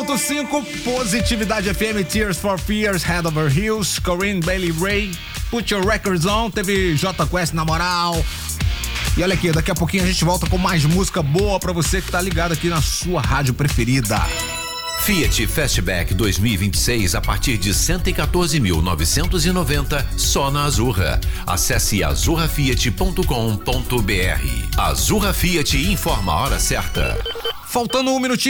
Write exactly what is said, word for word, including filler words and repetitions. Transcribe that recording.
ponto cinco, Positividade F M, Tears for Fears, Head Over Heels, Corinne Bailey Rae, Put Your Records On, teve J Quest na moral. E olha aqui, daqui a pouquinho a gente volta com mais música boa pra você que tá ligado aqui na sua rádio preferida. Fiat Fastback dois mil e vinte e seis a partir de cento e quatorze mil novecentos e noventa só na Azurra. Acesse azurra fiat ponto com ponto br. Azurra Fiat informa a hora certa. Faltando um minutinho